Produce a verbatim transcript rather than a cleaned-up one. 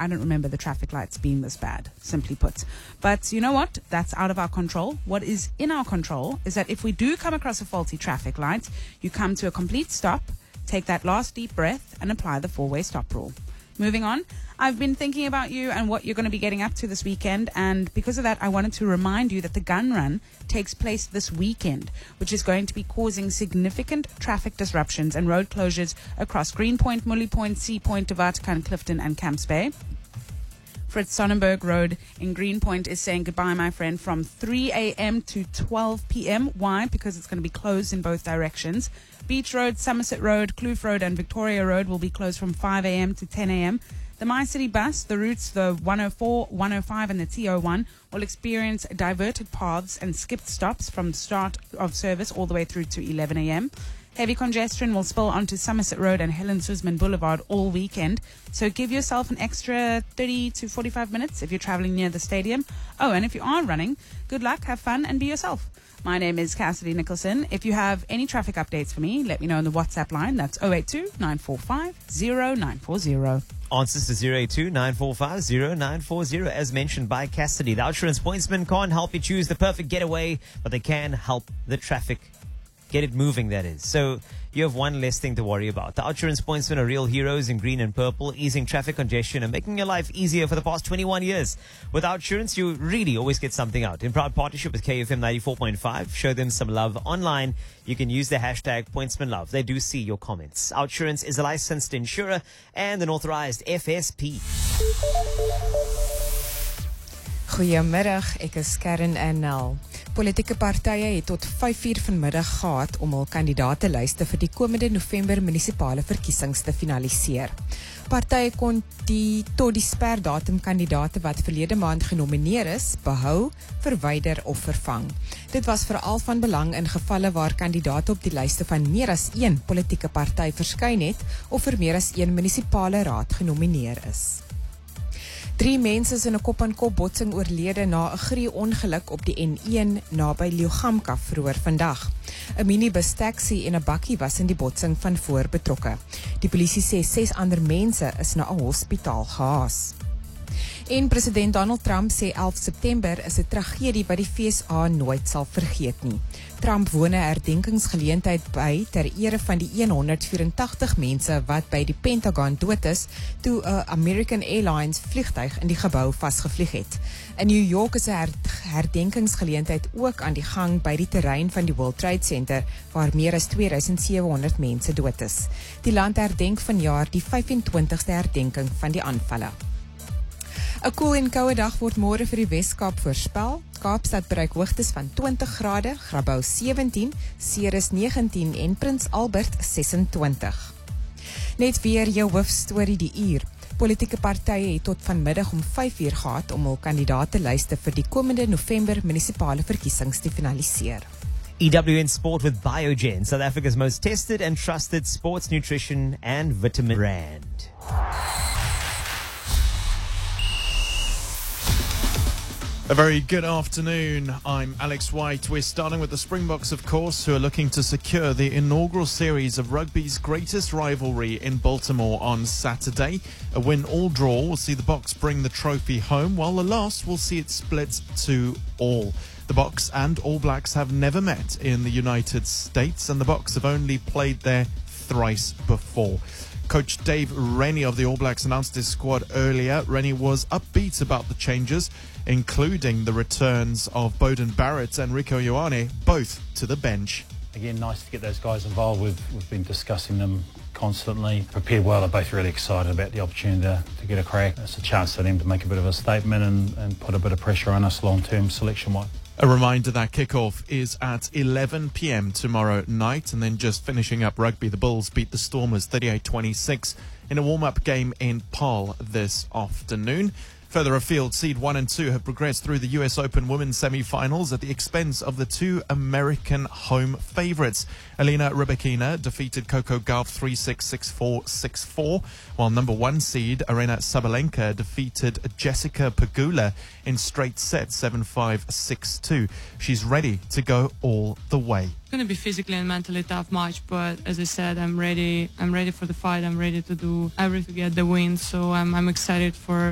I don't remember the traffic lights being this bad, simply put. But you know what? That's out of our control. What is in our control is that if we do come across a faulty traffic light, you come to a complete stop, take that last deep breath, and apply the four-way stop rule. Moving on, I've been thinking about you and what you're going to be getting up to this weekend, and because of that, I wanted to remind you that the gun run takes place this weekend, which is going to be causing significant traffic disruptions and road closures across Greenpoint, Mully Point, Sea Point, Devatica, Clifton, and Camps Bay. Fritz Sonnenberg Road in Greenpoint is saying goodbye, my friend, from three a.m. to twelve p.m. Why? Because it's going to be closed in both directions. Beach Road, Somerset Road, Kloof Road, and Victoria Road will be closed from five a.m. to ten a.m. The My City bus, the routes, the one oh four, one oh five, and the T oh one will experience diverted paths and skipped stops from the start of service all the way through to eleven a.m. Heavy congestion will spill onto Somerset Road and Helen Suzman Boulevard all weekend. So give yourself an extra thirty to forty-five minutes if you're traveling near the stadium. Oh, and if you are running, good luck, have fun, and be yourself. My name is Cassidy Nicholson. If you have any traffic updates for me, let me know on the WhatsApp line. That's oh eight two, nine four five, oh nine four oh. Answers to zero eight two, nine four five, oh nine four oh. As mentioned by Cassidy, the Outsurance Pointsman can't help you choose the perfect getaway, but they can help the traffic get it moving, that is. So you have one less thing to worry about. The Outsurance Pointsmen are real heroes in green and purple, easing traffic congestion and making your life easier for the past twenty-one years. With Outsurance, you really always get something out. In proud partnership with K F M ninety-four point five, show them some love online. You can use the hashtag PointsmanLove. They do see your comments. Outsurance is a licensed insurer and an authorized F S P. Goeiemiddag, ek is Karen Annel. Politieke partye het tot vyf uur vanmiddag gehad om hul kandidaatelyste vir die komende November munisipale verkiesings te finaliseer. Partye kon die tot die sperdatum kandidaate wat verlede maand genomineer is, behou, verwyder of vervang. Dit was veral van belang in gevalle waar kandidaate op die lyste van meer as een politieke party verskyn het of vir meer as een munisipale raad genomineer is. Drie mense is in 'n kop-aan-kop botsing oorlede na 'n gree-ongeluk op die N een naby Leeugamka vroeër vandag. 'n Minibus taxi en 'n bakkie was in die botsing van voor betrokke. Die polisie sê ses ander mense is na 'n hospitaal gehaas. En president Donald Trump sê elf September is 'n tragedie wat die V S A nooit sal vergeet nie. Trump woon 'n herdenkingsgeleentheid by ter ere van die honderd vyf en tagtig mense wat by die Pentagon dood is toe 'n American Airlines vliegtuig in die gebou vasgevlieg het. In New York is 'n her herdenkingsgeleentheid ook aan die gang by die terrein van die World Trade Center waar meer as twee duisend sewe honderd mense dood is. Die land herdenk vanjaar die vyf en twintigste herdenking van die aanvalle. 'n Koel en koue dag word môre vir die Wes-Kaap voorspel. Kaapstad bereik hoogtes van twintig grade, Grabouw sewentien, Ceres negentien en Prins Albert ses en twintig. Net weer jou hoofstorie die uur. Politieke partye het tot vanmiddag om vyf uur gehad om hul kandidaatelyste vir die komende November munisipale verkiesings te finaliseer. E W N Sport with Biogen, South Africa's most tested and trusted sports nutrition and vitamin brand. A very good afternoon. I'm Alex White. We're starting with the Springboks, of course, who are looking to secure the inaugural series of rugby's greatest rivalry in Baltimore on Saturday. A win-all-draw will see the Boks bring the trophy home, while the loss will see it split to all. The Boks and All Blacks have never met in the United States, and the Boks have only played there thrice before. Coach Dave Rennie of the All Blacks announced his squad earlier. Rennie was upbeat about the changes, including the returns of Beauden Barrett and Rico Ioane, both to the bench. Again, nice to get those guys involved. We've, we've been discussing them constantly. Prepared well, are both really excited about the opportunity to, to get a crack. It's a chance for them to make a bit of a statement and, and put a bit of pressure on us long-term selection-wise. A reminder that kickoff is at eleven p.m. tomorrow night. And then just finishing up rugby, the Bulls beat the Stormers thirty-eight twenty-six in a warm-up game in Paarl this afternoon. Further afield, seed one and two have progressed through the U S Open women's semi-finals at the expense of the two American home favourites. Elena Rybakina defeated Coco Gauff three six, six four, six four, while number one seed Arena Sabalenka defeated Jessica Pegula in straight sets seven five, six two. She's ready to go all the way. It's going to be physically and mentally tough match, but as I said, I'm ready. I'm ready for the fight. I'm ready to do everything to get the win. So I'm I'm excited for